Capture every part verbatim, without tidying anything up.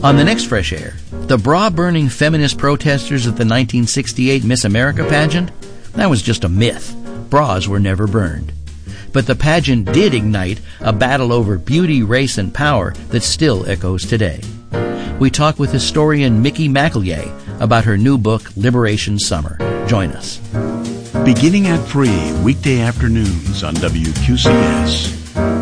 On the next Fresh Air, the bra-burning feminist protesters at the nineteen sixty-eight Miss America pageant? That was just a myth. Bras were never burned. But the pageant did ignite a battle over beauty, race, and power that still echoes today. We talk with historian Mickey McEllier about her new book, Liberation Summer. Join us. Beginning at three, weekday afternoons on W Q C S.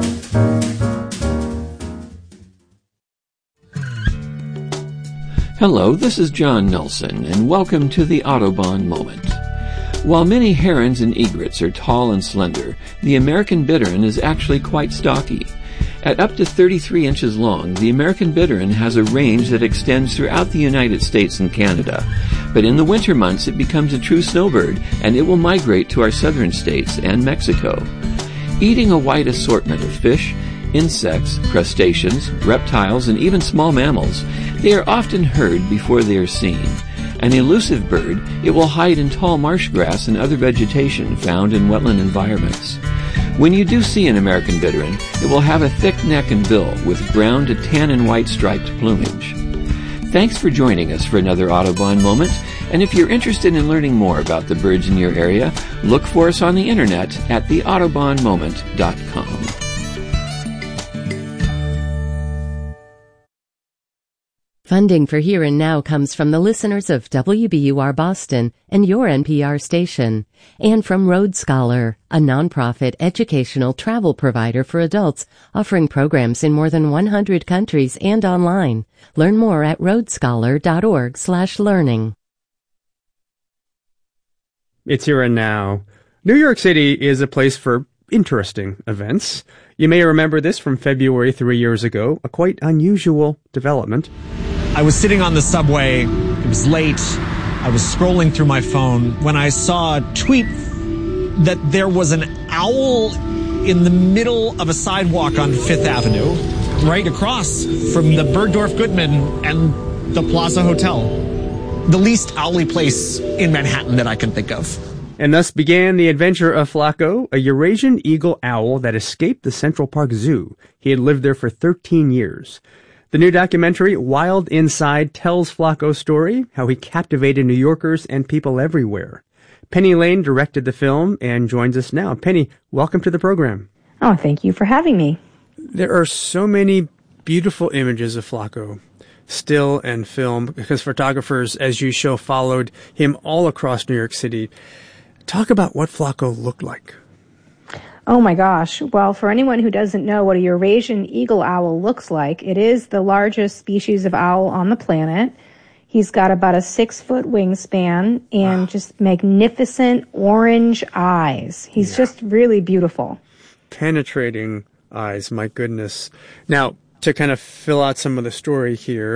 Hello, this is John Nelson, and welcome to the Autobahn Moment. While many herons and egrets are tall and slender, the American bittern is actually quite stocky. At up to thirty-three inches long, the American bittern has a range that extends throughout the United States and Canada. But in the winter months, it becomes a true snowbird, and it will migrate to our southern states and Mexico. Eating a wide assortment of fish, insects, crustaceans, reptiles, and even small mammals, they are often heard before they are seen. An elusive bird, it will hide in tall marsh grass and other vegetation found in wetland environments. When you do see an American bittern, it will have a thick neck and bill with brown to tan and white striped plumage. Thanks for joining us for another Autobahn Moment, and if you're interested in learning more about the birds in your area, look for us on the internet at the autobahn moment dot com. Funding for Here and Now comes from the listeners of W B U R Boston and your N P R station, and from Road Scholar, a nonprofit educational travel provider for adults offering programs in more than one hundred countries and online. Learn more at road scholar dot org slash learning. It's Here and Now. New York City is a place for interesting events. You may remember this from February three years ago, a quite unusual development. I was sitting on the subway, it was late, I was scrolling through my phone when I saw a tweet that there was an owl in the middle of a sidewalk on Fifth Avenue, right across from the Bergdorf Goodman and the Plaza Hotel. The least owly place in Manhattan that I can think of. And thus began the adventure of Flaco, a Eurasian eagle owl that escaped the Central Park Zoo. He had lived there for thirteen years. The new documentary, Wild Inside, tells Flaco's story, how he captivated New Yorkers and people everywhere. Penny Lane directed the film and joins us now. Penny, welcome to the program. Oh, thank you for having me. There are so many beautiful images of Flaco, still and film, because photographers, as you show, followed him all across New York City. Talk about what Flaco looked like. Oh my gosh. Well, for anyone who doesn't know what a Eurasian eagle owl looks like, it is the largest species of owl on the planet. He's got about a six-foot wingspan and wow. just magnificent orange eyes. He's yeah. just really beautiful. Penetrating eyes, my goodness. Now, to kind of fill out some of the story here,